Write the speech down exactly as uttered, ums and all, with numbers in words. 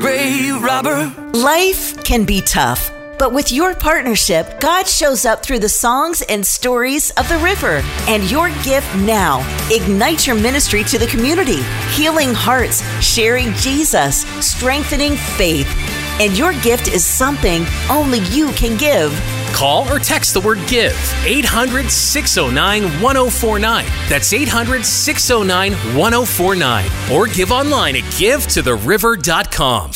grave robber. Life can be tough, but with your partnership, God shows up through the songs and stories of the river. And your gift now ignites your ministry to the community, healing hearts, sharing Jesus, strengthening faith. And your gift is something only you can give. Call or text the word GIVE, eight hundred, six oh nine, one oh four nine. That's eight hundred, six oh nine, one oh four nine. Or give online at give to the river dot com.